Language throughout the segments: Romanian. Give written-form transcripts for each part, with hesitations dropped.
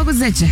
cu 10.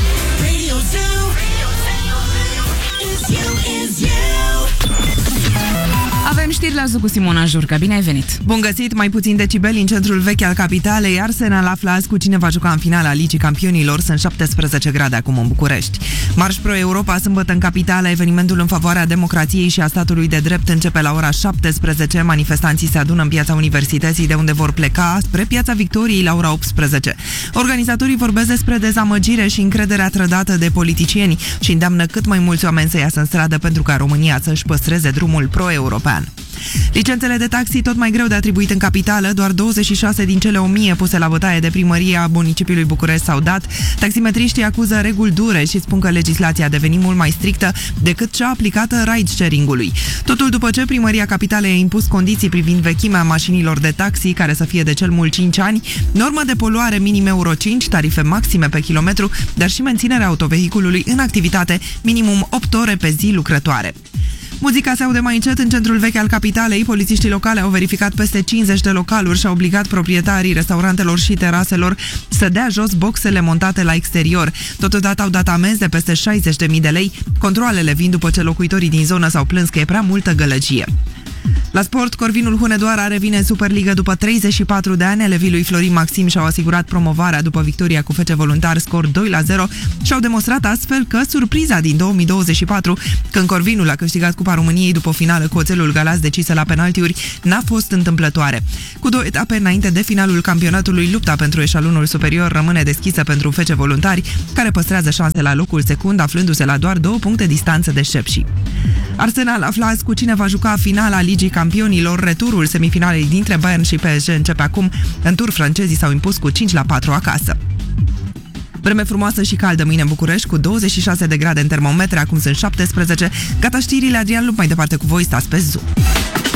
Avem știri la zi cu Simona Jurca. Bine ai venit! Bun găsit! Mai puțin decibeli în centrul vechi al capitalei. Arsenal află azi cu cine va juca în finala Ligii Campionilor. Sunt 17 grade acum în București. Marș Pro Europa sâmbătă în capitală. Evenimentul în favoarea democrației și a statului de drept începe la ora 17. Manifestanții se adună în piața Universității, de unde vor pleca spre Piața Victoriei la ora 18. Organizatorii vorbesc despre dezamăgire și încrederea trădată de politicieni și îndeamnă cât mai mulți oameni să iasă în stradă pentru ca România să-și păstreze drumul pro-european. Licențele de taxi tot mai greu de atribuit în capitală, doar 26 din cele 1000 puse la bătaie de primăria municipiului București s-au dat. Taximetriștii acuză reguli dure și spun că legislația a devenit mult mai strictă decât cea aplicată ride-sharing-ului. Totul după ce primăria capitalei a impus condiții privind vechimea mașinilor de taxi, care să fie de cel mult 5 ani, normă de poluare minim Euro 5, tarife maxime pe kilometru, dar și menținerea autovehiculului în activitate minimum 8 ore pe zi lucrătoare. Muzica se aude mai încet în centrul vechi al capitalei. Polițiștii locale au verificat peste 50 de localuri și au obligat proprietarii restaurantelor și teraselor să dea jos boxele montate la exterior. Totodată au dat amenzi de peste 60.000 de lei. Controalele vin după ce locuitorii din zonă s-au plâns că e prea multă gălăgie. La sport, Corvinul Hunedoara revine în Superliga după 34 de ani. Elevii lui Florin Maxim și-au asigurat promovarea după victoria cu FC Voluntar, scor 2-0, și au demonstrat astfel că surpriza din 2024, când Corvinul a câștigat Cupa României după o finală cu Oțelul Galați decisă la penaltiuri, n-a fost întâmplătoare. Cu 2 etape înainte de finalul campionatului, lupta pentru eșalonul superior rămâne deschisă pentru FC Voluntari, care păstrează șanse la locul secund, aflându-se la doar 2 puncte distanță de Șepși. Arsenal află azi cu cine va juca finala Ligii Campionilor. Returul semifinalei dintre Bayern și PSG începe acum. În tur, francezii s-au impus cu 5-4 acasă. Vreme frumoasă și caldă mâine în București, cu 26 de grade în termometre, acum sunt 17. Gata știrile, Adrian Lup mai departe cu voi, stați pe Zoom.